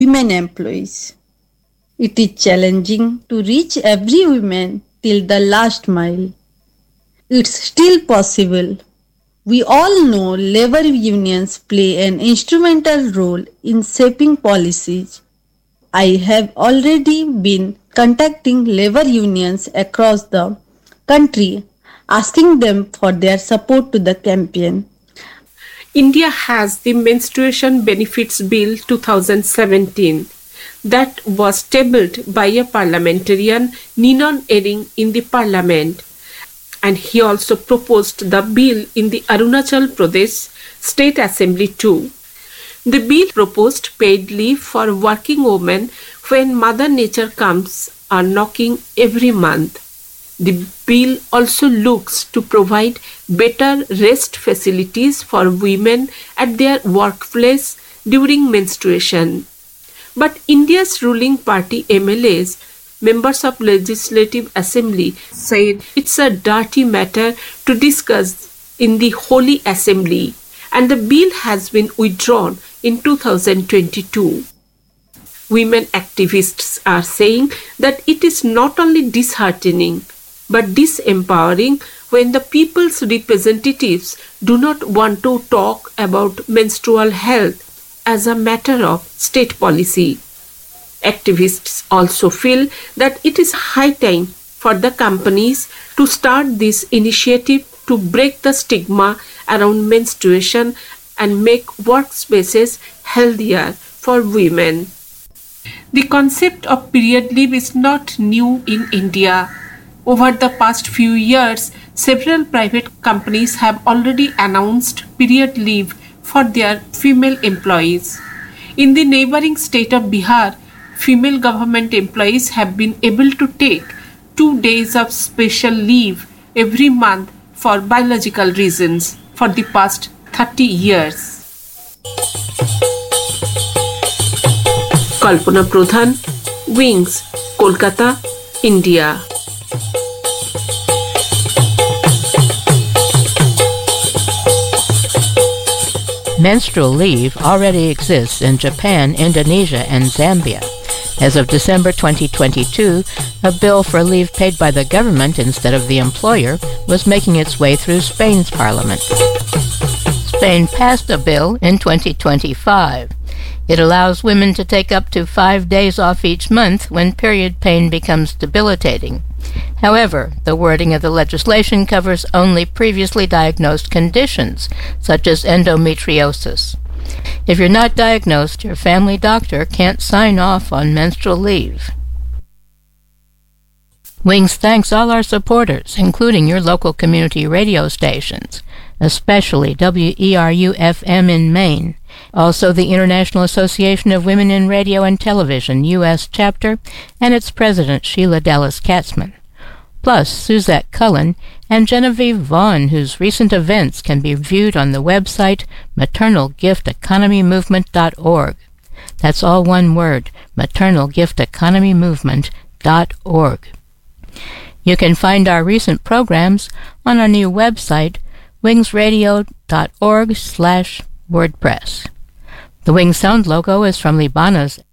women employees. It is challenging to reach every woman till the last mile. It's still possible. We all know labor unions play an instrumental role in shaping policies. I have already been contacting labor unions across the country, asking them for their support to the campaign. India has the Menstruation Benefits Bill 2017 that was tabled by a parliamentarian, Ninon Ering, in the parliament. And he also proposed the bill in the Arunachal Pradesh State Assembly too. The bill proposed paid leave for working women when Mother Nature comes a knocking every month. The bill also looks to provide better rest facilities for women at their workplace during menstruation. But India's ruling party MLAs, members of Legislative Assembly, said it's a dirty matter to discuss in the Holy Assembly, and the bill has been withdrawn in 2022. Women activists are saying that it is not only disheartening but disempowering when the people's representatives do not want to talk about menstrual health as a matter of state policy. Activists also feel that it is high time for the companies to start this initiative to break the stigma around menstruation and make workspaces healthier for women. The concept of period leave is not new in India. Over the past few years, several private companies have already announced period leave for their female employees. In the neighboring state of Bihar, female government employees have been able to take 2 days of special leave every month for biological reasons for the past 30 years. Kalpana Pradhan, Wings, Kolkata, India. Menstrual leave already exists in Japan, Indonesia, and Zambia. As of December 2022, a bill for leave paid by the government instead of the employer was making its way through Spain's parliament. Spain passed a bill in 2025. It allows women to take up to 5 days off each month when period pain becomes debilitating. However, the wording of the legislation covers only previously diagnosed conditions, such as endometriosis. If you're not diagnosed, your family doctor can't sign off on menstrual leave. Wings thanks all our supporters, including your local community radio stations, especially WERU-FM in Maine, also the International Association of Women in Radio and Television, U.S. chapter, and its president, Sheila Dallas Katzman, plus Suzette Cullen and Genevieve Vaughn, whose recent events can be viewed on the website maternalgifteconomymovement.org. That's all one word, maternalgifteconomymovement.org. You can find our recent programs on our new website, wingsradio.org/WordPress. The Wings Sound logo is from Libana's